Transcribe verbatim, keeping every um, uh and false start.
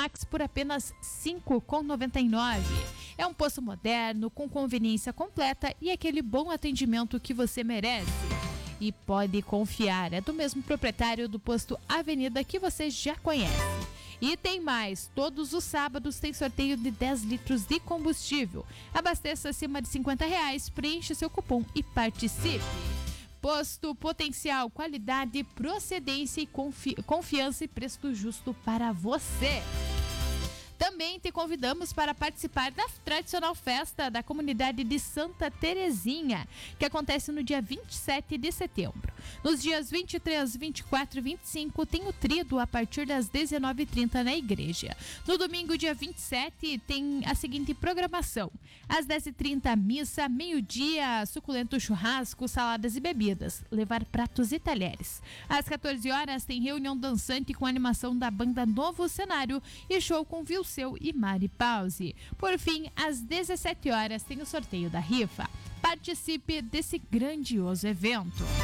Max por apenas cinco reais e noventa e nove centavos. É um posto moderno, com conveniência completa e aquele bom atendimento que você merece. E pode confiar, é do mesmo proprietário do posto Avenida que você já conhece. E tem mais, todos os sábados tem sorteio de dez litros de combustível. Abasteça acima de cinquenta reais, preencha seu cupom e participe. Posto Potencial, qualidade, procedência e confi- confiança e preço justo para você. Também te convidamos para participar da tradicional festa da comunidade de Santa Terezinha, que acontece no dia vinte e sete de setembro. Nos dias vinte e três, vinte e quatro e vinte e cinco tem o trido a partir das dezenove e trinta na igreja. No domingo, dia vinte e sete, tem a seguinte programação. Às dez e trinta, missa, meio-dia, suculento churrasco, saladas e bebidas. Levar pratos e talheres. Às quatorze horas, tem reunião dançante com animação da banda Novo Cenário e show com Vilseu e Mari Pause. Por fim, às dezessete horas, tem o sorteio da rifa. Participe desse grandioso evento.